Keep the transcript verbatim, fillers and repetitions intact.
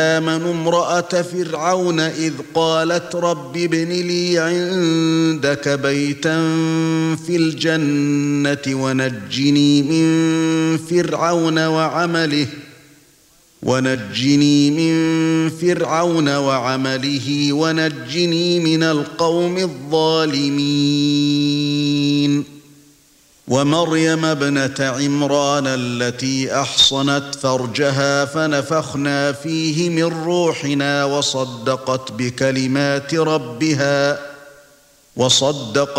آمنوا امرأة فرعون إذ قالت رب ابن لي عندك بيتا في الجنة ونجني من فرعون وعمله ونجني من فرعون وعمله ونجني من القوم الظالمين ومريم ابنة عمران التي أحصنت فرجها فنفخنا فيه من روحنا وصدقت بكلمات ربها وصدقت